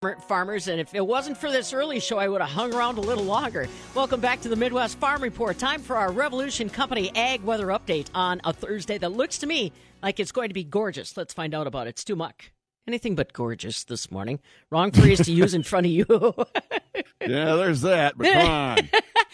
Farmers, and if it wasn't for this early show, I would have hung around a little longer. Welcome back to the Midwest Farm Report. Time for our Revolution Company Ag Weather Update on a Thursday that looks to me like it's going to be gorgeous. Let's find out about it. Stu Muck. Anything but gorgeous this morning. Wrong phrase to use in front of you. Yeah, there's that, but come on.